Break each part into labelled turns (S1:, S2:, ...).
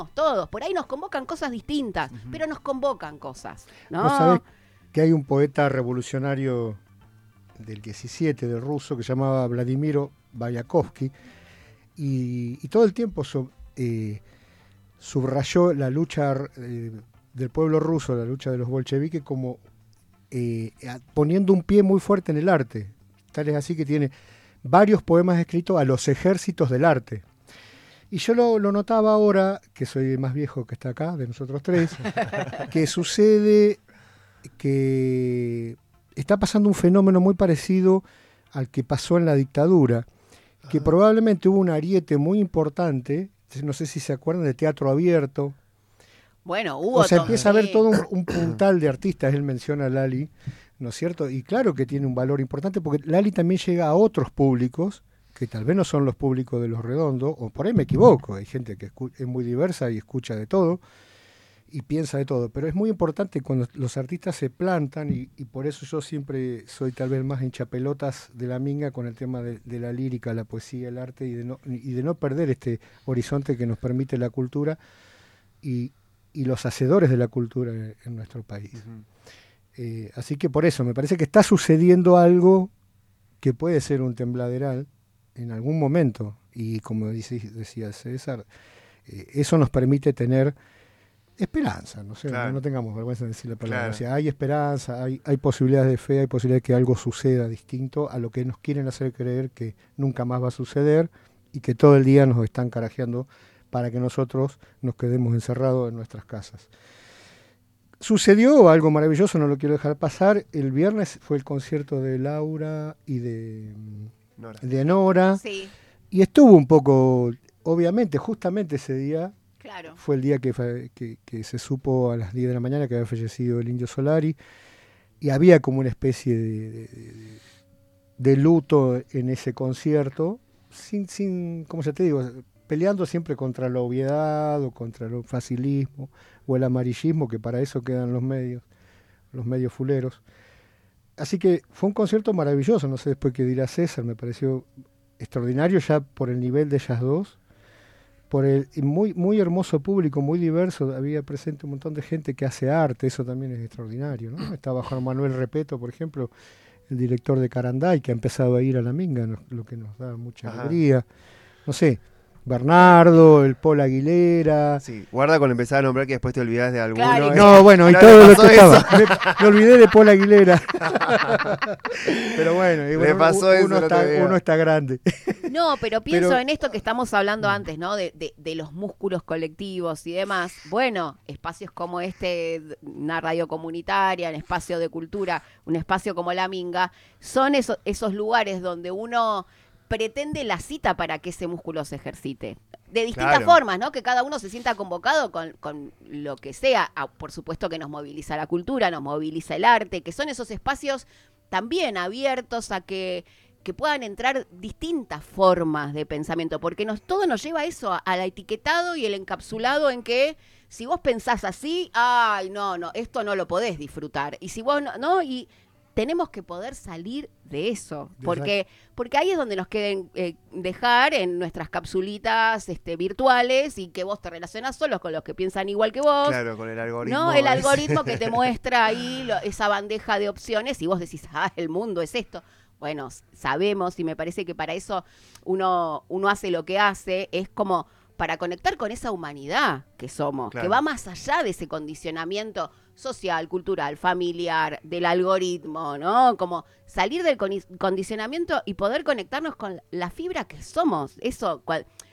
S1: todos. Por ahí nos convocan cosas distintas, pero nos convocan cosas, ¿no?
S2: Vos sabés que hay un poeta revolucionario del 17, del ruso, que se llamaba Vladimiro Mayakovsky, y todo el tiempo subrayó la lucha del pueblo ruso, la lucha de los bolcheviques, como poniendo un pie muy fuerte en el arte. Tal es así que tiene varios poemas escritos a los ejércitos del arte. Y yo lo notaba ahora, que soy el más viejo que está acá, de nosotros tres, que sucede que está pasando un fenómeno muy parecido al que pasó en la dictadura, que probablemente hubo un ariete muy importante, no sé si se acuerdan, de teatro abierto.
S1: Bueno, hubo...
S2: O sea, empieza a haber todo un puntal de artistas, él menciona a Lali, ¿no es cierto? Y claro que tiene un valor importante, porque Lali también llega a otros públicos, que tal vez no son los públicos de Los Redondos, o por ahí me equivoco, hay gente que es muy diversa y escucha de todo, y piensa de todo, pero es muy importante cuando los artistas se plantan, y por eso yo siempre soy tal vez más hinchapelotas de la minga con el tema de la lírica, la poesía, el arte, y de no perder este horizonte que nos permite la cultura y los hacedores de la cultura en nuestro país. Así que por eso me parece que está sucediendo algo que puede ser un tembladeral en algún momento, y como decía César, eso nos permite tener esperanza, no sé, claro. No tengamos vergüenza de decir la palabra. Claro. O sea, hay esperanza, hay posibilidades de fe, hay posibilidades de que algo suceda distinto a lo que nos quieren hacer creer que nunca más va a suceder y que todo el día nos están carajeando para que nosotros nos quedemos encerrados en nuestras casas. Sucedió algo maravilloso, no lo quiero dejar pasar. El viernes fue el concierto de Laura y de Nora.
S1: Sí.
S2: Y estuvo un poco, obviamente, justamente ese día.
S1: Claro.
S2: Fue el día que se supo a las 10 de la mañana que había fallecido el Indio Solari, y había como una especie de luto en ese concierto, sin, como ya te digo, peleando siempre contra la obviedad o contra el facilismo o el amarillismo, que para eso quedan los medios fuleros. Así que fue un concierto maravilloso, no sé después qué dirá César, me pareció extraordinario ya por el nivel de ellas dos. Por el muy, muy hermoso público, muy diverso, había presente un montón de gente que hace arte, eso también es extraordinario, ¿no? Estaba Juan Manuel Repeto, por ejemplo, el director de Caranday, que ha empezado a ir a la minga, lo que nos da mucha alegría. No sé, Bernardo, el Paul Aguilera.
S3: Sí, guarda con empezar a nombrar que después te olvidás de alguno.
S1: Claro,
S2: no, bueno, y todo lo que estaba. Me olvidé de Paul Aguilera. Pero bueno, uno está grande.
S1: No, pero pienso en esto que estamos hablando antes, ¿no? De los músculos colectivos y demás. Bueno, espacios como una radio comunitaria, un espacio de cultura, un espacio como La Minga, son esos lugares donde uno pretende la cita para que ese músculo se ejercite. De distintas formas, ¿no? Que cada uno se sienta convocado con lo que sea. Por supuesto que nos moviliza la cultura, nos moviliza el arte, que son esos espacios también abiertos a que puedan entrar distintas formas de pensamiento, porque todo nos lleva a eso, al etiquetado y el encapsulado en que si vos pensás así, ay, no, esto no lo podés disfrutar. Y si vos no, y tenemos que poder salir de eso, porque ahí es donde nos quieren dejar en nuestras capsulitas virtuales y que vos te relacionás solos con los que piensan igual que vos.
S3: Claro, con el algoritmo.
S1: ¿No? El algoritmo que te muestra ahí esa bandeja de opciones y vos decís, el mundo es esto. Bueno, sabemos y me parece que para eso uno hace lo que hace, es como para conectar con esa humanidad que somos, que va más allá de ese condicionamiento social, cultural, familiar, del algoritmo, ¿no? Como salir del condicionamiento y poder conectarnos con la fibra que somos, eso,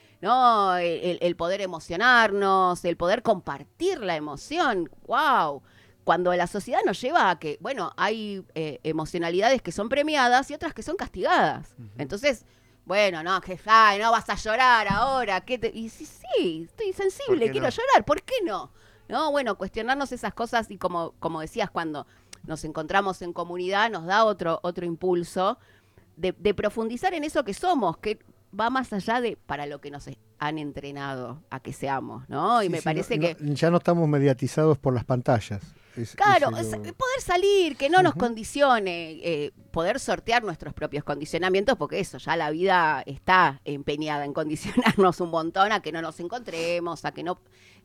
S1: ¿no? El poder emocionarnos, el poder compartir la emoción, ¡wow! Cuando la sociedad nos lleva a que, bueno, hay emocionalidades que son premiadas y otras que son castigadas. Uh-huh. Entonces, bueno, no, que no vas a llorar ahora. Y sí, estoy sensible, quiero llorar. ¿Por qué no? No, bueno, cuestionarnos esas cosas y como decías, cuando nos encontramos en comunidad nos da otro impulso de profundizar en eso que somos, que va más allá de para lo que nos han entrenado a que seamos, ¿no? Y me parece que...
S2: Ya no estamos mediatizados por las pantallas.
S1: Claro, poder salir, que no nos condicione, poder sortear nuestros propios condicionamientos, porque eso, ya la vida está empeñada en condicionarnos un montón a que no nos encontremos, a que no